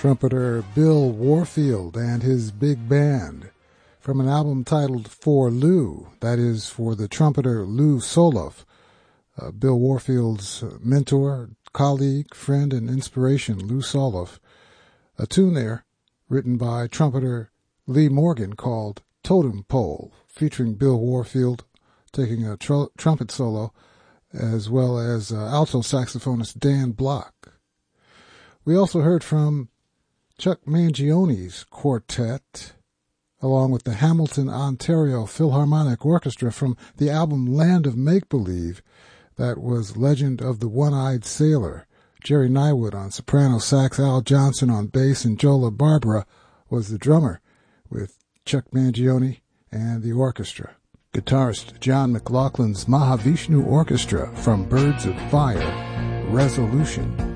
trumpeter Bill Warfield and his big band from an album titled For Lou, that is for the trumpeter Lou Soloff, Bill Warfield's mentor, colleague, friend, and inspiration, Lou Soloff. A tune there written by trumpeter Lee Morgan called Totem Pole, featuring Bill Warfield taking a trumpet solo, as well as alto saxophonist Dan Block. We also heard from Chuck Mangione's quartet, along with the Hamilton, Ontario Philharmonic Orchestra from the album Land of Make-Believe. That was Legend of the One-Eyed Sailor. Jerry Nywood on soprano sax, Al Johnson on bass, and Joe LaBarbera was the drummer with Chuck Mangione and the orchestra. Guitarist John McLaughlin's Mahavishnu Orchestra from Birds of Fire, Resolution.